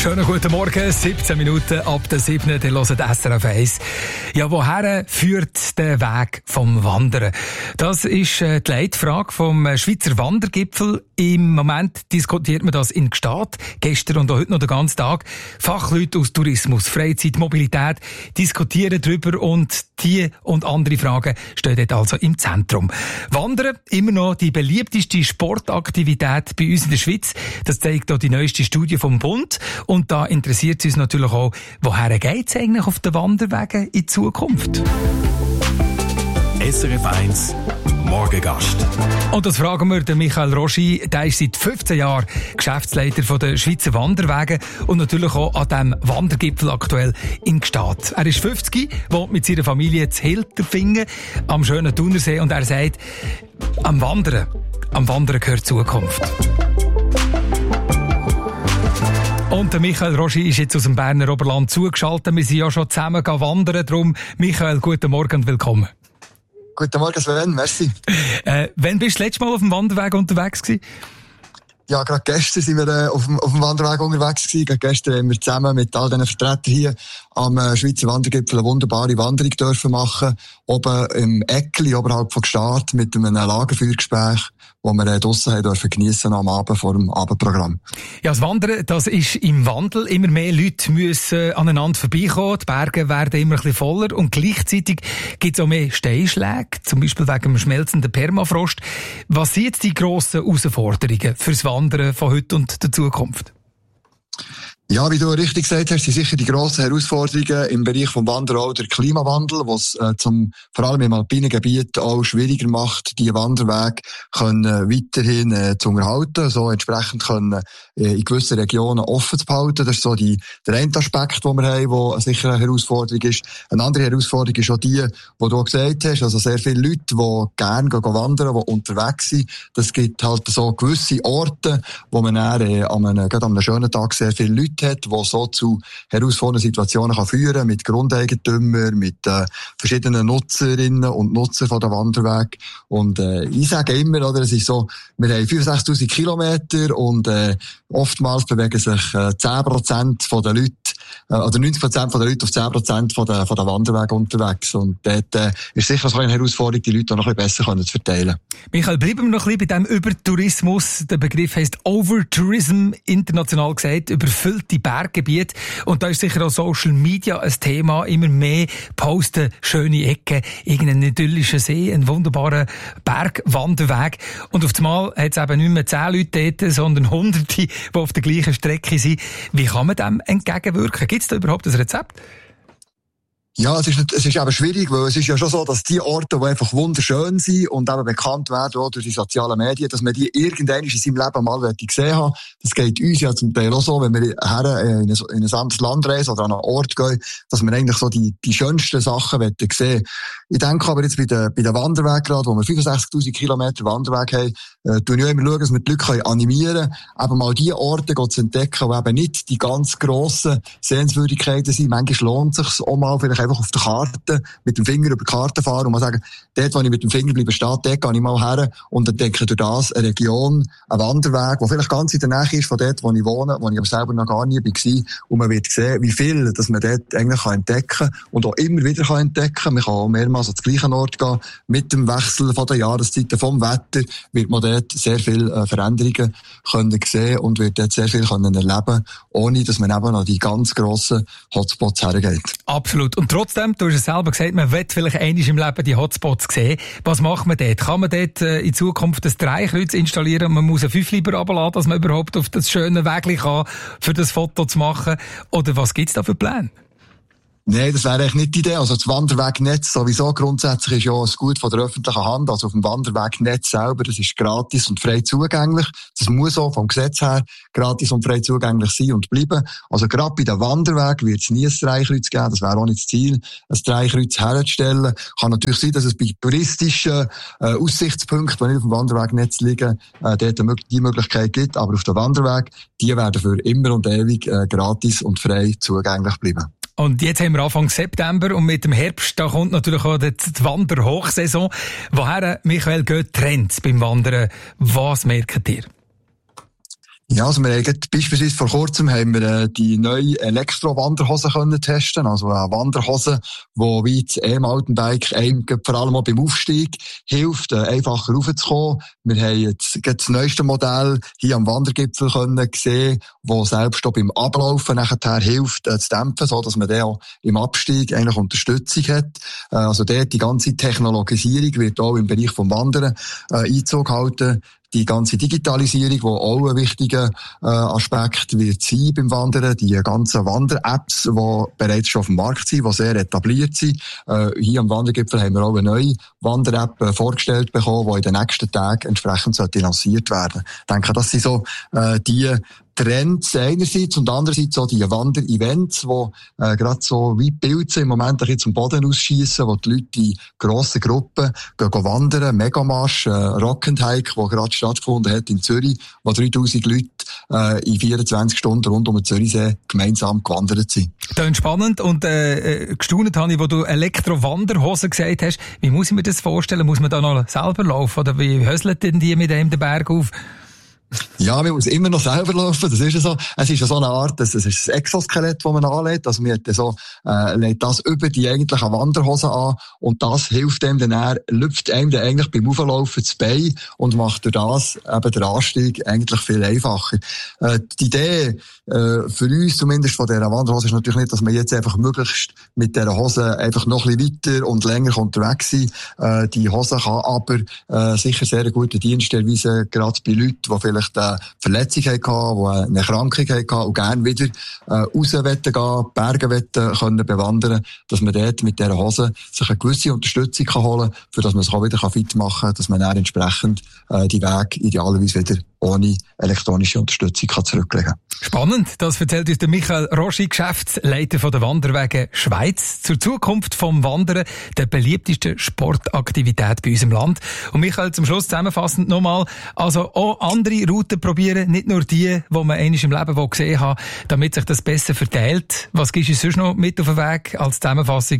Schönen guten Morgen, 17 Minuten ab der 7. Ihr hört SRF 1. Ja, woher führt der Weg vom Wandern? Das ist die Leitfrage vom Schweizer Wandergipfel. Im Moment diskutiert man das in Gstaad. Gestern und auch heute noch den ganzen Tag. Fachleute aus Tourismus, Freizeit, Mobilität diskutieren darüber und die und andere Fragen stehen dort also im Zentrum. Wandern, immer noch die beliebteste Sportaktivität bei uns in der Schweiz. Das zeigt auch die neueste Studie vom Bund. Und da interessiert es uns natürlich auch, woher geht es eigentlich auf den Wanderwegen in Zukunft? SRF 1 Morgengast. Und das fragen wir den Michael Roschi. Der ist seit 15 Jahren Geschäftsleiter der Schweizer Wanderwege und natürlich auch an diesem Wandergipfel aktuell in Gstaad. Er ist 50, wohnt mit seiner Familie zu Hilterfingen am schönen Thunersee und er sagt, am Wandern gehört Zukunft. Und der Michael Roschi ist jetzt aus dem Berner Oberland zugeschaltet. Wir sind ja schon zusammen wandern. Darum, Michael, guten Morgen und willkommen. Guten Morgen, Sven, merci. Wann bist du das letzte Mal auf dem Wanderweg unterwegs gewesen? Ja, gerade gestern sind wir auf dem Wanderweg unterwegs gewesen. Gerade gestern haben wir zusammen mit all diesen Vertretern hier am Schweizer Wandergipfel eine wunderbare Wanderung dürfen machen. Oben im Eckli, oberhalb von Gstaad, mit einem Lagerfeuergespräch, wo wir draussen dürfen geniessen am Abend vor dem Abendprogramm. Ja, das Wandern, das ist im Wandel. Immer mehr Leute müssen aneinander vorbeikommen. Die Berge werden immer ein bisschen voller und gleichzeitig gibt es auch mehr Steinschläge, zum Beispiel wegen dem schmelzenden Permafrost. Was sind jetzt die grossen Herausforderungen fürs Wandern von heute und der Zukunft? Ja, wie du richtig gesagt hast, sind sicher die grossen Herausforderungen im Bereich vom Wandern auch der Klimawandel, was vor allem im alpinen Gebiet auch schwieriger macht, die Wanderwege weiterhin zu unterhalten, so entsprechend können in gewissen Regionen offen zu behalten. Das ist so der eine Aspekt, den wir haben, der sicher eine Herausforderung ist. Eine andere Herausforderung ist auch die du gesagt hast, also sehr viele Leute, die gerne wandern, die unterwegs sind. Das gibt halt so gewisse Orte, wo man dann gerade an einem schönen Tag sehr viele Leute hat, die so zu herausfordernden Situationen führen kann, mit Grundeigentümern, mit verschiedenen Nutzerinnen und Nutzern von der Wanderweg. Und ich sage immer, oder, es ist so, wir haben 65'000 Kilometer und oftmals bewegen sich 10% von den Leuten, oder 90% von den Leuten auf 10% von den Wanderwegen unterwegs. Und dort ist sicher so eine Herausforderung, die Leute auch noch ein bisschen besser zu verteilen. Michael, bleiben wir noch ein bisschen bei diesem Übertourismus. Der Begriff heisst Overtourism, international gesagt, überfüllte Berggebiete. Und da ist sicher auch Social Media ein Thema. Immer mehr posten schöne Ecken, irgendeinen idyllischen See, einen wunderbaren Bergwanderweg. Und auf einmal hat es eben nicht mehr 10 Leute dort, sondern Hunderte, die auf der gleichen Strecke sind. Wie kann man dem entgegenwirken? Gibt es da überhaupt ein Rezept? Ja, es ist eben schwierig, weil es ist ja schon so, dass die Orte, die einfach wunderschön sind und eben bekannt werden auch durch die sozialen Medien, dass man die irgendwann in seinem Leben mal gesehen haben. Das geht uns ja zum Teil auch so, wenn wir in ein anderes Land reisen oder an einen Ort gehen, dass wir eigentlich so die schönsten Sachen sehen. Ich denke aber jetzt bei den Wanderwegen gerade, wo wir 65'000 Kilometer Wanderweg haben, tun wir immer schauen, dass wir die Leute animieren können, eben mal die Orte zu entdecken, wo eben nicht die ganz grossen Sehenswürdigkeiten sind. Manchmal lohnt es sich auch mal vielleicht einfach auf der Karte, mit dem Finger über die Karte fahren und mal sagen, dort, wo ich mit dem Finger bleibe stehen, dort gehe ich mal her und entdecke durch das eine Region, einen Wanderweg, der vielleicht ganz in der Nähe ist von dort, wo ich wohne, wo ich aber selber noch gar nie war. Und man wird sehen, wie viel, dass man dort eigentlich entdecken kann und auch immer wieder entdecken kann. Man kann auch mehrmals an den gleichen Ort gehen. Mit dem Wechsel von den Jahreszeiten, vom Wetter, wird man dort sehr viele Veränderungen können sehen und wird dort sehr viel erleben können, ohne dass man eben an die ganz grossen Hotspots hergeht. Absolut. Und trotzdem, du hast es selber gesagt, man will vielleicht einmal im Leben die Hotspots sehen. Was macht man dort? Kann man dort in Zukunft ein Dreikreuz installieren und man muss ein 5 lieber runterladen, dass man überhaupt auf das schöne Weg kann, für das Foto zu machen? Oder was gibt's da für Pläne? Nein, das wäre eigentlich nicht die Idee. Also das Wanderwegnetz sowieso grundsätzlich ist ja ein Gut von der öffentlichen Hand. Also auf dem Wanderwegnetz selber, das ist gratis und frei zugänglich. Das muss auch vom Gesetz her gratis und frei zugänglich sein und bleiben. Also gerade bei den Wanderwegen wird es nie ein Dreikreuz geben. Das wäre auch nicht das Ziel, ein Dreikreuz herzustellen. Kann natürlich sein, dass es bei touristischen Aussichtspunkten, die nicht auf dem Wanderwegnetz liegen, dort die Möglichkeit gibt. Aber auf dem Wanderweg, die werden für immer und ewig gratis und frei zugänglich bleiben. Und jetzt haben wir Anfang September und mit dem Herbst, da kommt natürlich auch die Wanderhochsaison. Woher, Michael, geht Trends beim Wandern? Was merkt ihr? Ja, also wir haben beispielsweise vor kurzem haben wir die neue Elektro-Wanderhose können testen. Also eine Wanderhose, die wie das E-Mountainbike einem vor allem auch beim Aufstieg hilft, einfacher raufzukommen. Wir haben jetzt das neueste Modell hier am Wandergipfel können sehen, wo selbst auch beim Ablaufen nachher hilft, zu dämpfen, so dass man dann auch im Abstieg eigentlich Unterstützung hat. Also dort die ganze Technologisierung wird auch im Bereich vom Wandern Einzug halten. Die ganze Digitalisierung, die auch ein wichtiger Aspekt wird sein beim Wandern. Die ganzen Wander-Apps, die bereits schon auf dem Markt sind, die sehr etabliert sind. Hier am Wandergipfel haben wir auch eine neue Wander-App vorgestellt bekommen, die in den nächsten Tagen entsprechend lanciert werden. Ich denke, das sind so die Trends einerseits und andererseits auch die Wander-Events, die gerade so wie Pilze im Moment ein bisschen zum Boden ausschiessen, wo die Leute in grossen Gruppen gehen wandern, Megamarsch, Rock'n'Hike, der gerade stattgefunden hat in Zürich, wo 3000 Leute in 24 Stunden rund um den Zürichsee gemeinsam gewandert sind. Das ist spannend und gestaunt habe ich, wo du Elektro-Wanderhosen gesagt hast. Wie muss ich mir das vorstellen? Muss man da noch selber laufen oder wie höselt denn die mit dem den Berg auf? Ja, man muss immer noch selber laufen, das ist ja so. Es ist ja so eine Art, es ist das Exoskelett, das man anlegt, also man hat so, legt das über die eigentliche Wanderhose an und das hilft einem dann, lüpft einem dann eigentlich beim Auflaufen das Bein und macht durch das eben den Anstieg eigentlich viel einfacher. Die Idee, für uns zumindest von dieser Wanderhose ist natürlich nicht, dass man jetzt einfach möglichst mit dieser Hose einfach noch ein bisschen weiter und länger unterwegs sein. Die Hose kann aber sicher sehr einen guten Dienst erweisen, gerade bei Leuten, die vielleicht eine Verletzung hatten, die eine Erkrankung hatten und gerne wieder raus gehen, Berge können bewandern, dass man dort mit dieser Hose sich eine gewisse Unterstützung holen kann, für dass man sich auch wieder fit machen kann, dass man dann entsprechend die Wege idealerweise wieder ohne elektronische Unterstützung zurücklegen kann. Spannend, das erzählt uns der Michael Roschi, Geschäftsleiter von der Wanderwege Schweiz, zur Zukunft vom Wandern, der beliebtesten Sportaktivität bei uns im Land. Und Michael, zum Schluss zusammenfassend nochmal, also auch andere Routen probieren, nicht nur die man einmal im Leben gesehen hat, damit sich das besser verteilt. Was gibst du sonst noch mit auf den Weg als Zusammenfassung?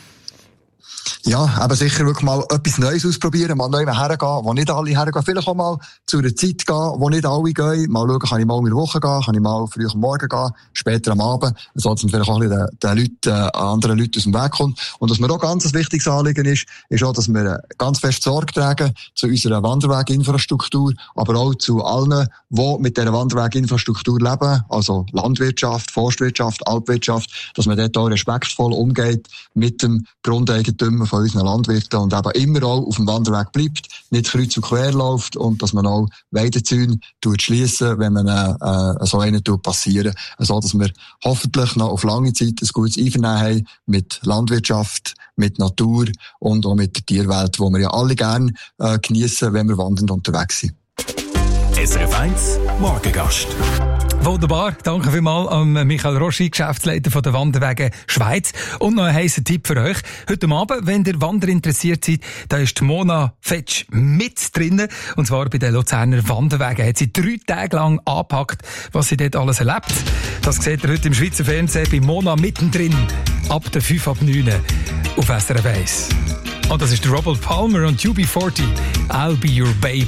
Ja, aber sicher wirklich mal etwas Neues ausprobieren, mal neu hergehen, wo nicht alle hergehen. Vielleicht auch mal zu einer Zeit gehen, wo nicht alle gehen. Mal schauen, kann ich mal in der Woche gehen, kann ich mal früh am Morgen gehen, später am Abend, so dass man vielleicht auch ein bisschen den Leuten, anderen Leuten aus dem Weg kommt. Und was mir auch ganz ein wichtiges Anliegen ist auch, dass wir ganz fest Sorge tragen zu unserer Wanderweginfrastruktur, aber auch zu allen, die mit dieser Wanderweginfrastruktur leben, also Landwirtschaft, Forstwirtschaft, Alpwirtschaft, dass man dort auch respektvoll umgeht mit dem Grundeigentümer von unseren Landwirten und eben immer auch auf dem Wanderweg bleibt, nicht kreuz und quer läuft und dass man auch Weidezäune schliessen, wenn man so einen passieren, so dass wir hoffentlich noch auf lange Zeit ein gutes Einvernehmen haben mit Landwirtschaft, mit Natur und auch mit der Tierwelt, wo wir ja alle gerne geniessen, wenn wir wandernd unterwegs sind. SRF 1 Morgengast. Wunderbar, danke vielmals an Michael Roschi, Geschäftsleiter von der Wanderwege Schweiz. Und noch ein heißer Tipp für euch. Heute Abend, wenn ihr Wander interessiert seid, da ist die Mona Fetsch mit drinnen. Und zwar bei den Luzerner Wanderwegen. Hat sie 3 Tage lang angepackt, was sie dort alles erlebt. Das seht ihr heute im Schweizer Fernsehen bei Mona mittendrin. Ab der 5 ab 9 auf SRF 1. Und das ist der Robert Palmer und UB40. I'll be your baby.